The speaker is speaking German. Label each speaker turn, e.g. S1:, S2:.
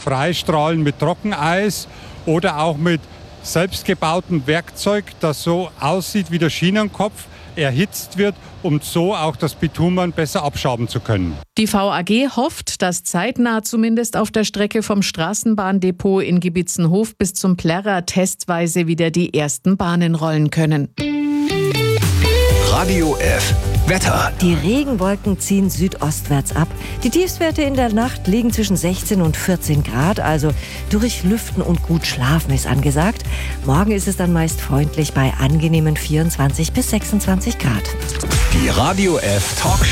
S1: freistrahlen mit Trockeneis oder auch mit selbstgebautem Werkzeug, das so aussieht wie der Schienenkopf, erhitzt wird, um so auch das Bitumen besser abschaben zu können.
S2: Die VAG hofft, dass zeitnah zumindest auf der Strecke vom Straßenbahndepot in Gibitzenhof bis zum Plärrer testweise wieder die ersten Bahnen rollen können.
S3: Radio F. Wetter.
S4: Die Regenwolken ziehen südostwärts ab. Die Tiefstwerte in der Nacht liegen zwischen 16 und 14 Grad, also durchlüften und gut schlafen ist angesagt. Morgen ist es dann meist freundlich bei angenehmen 24 bis 26 Grad.
S3: Die Radio F Talkshow.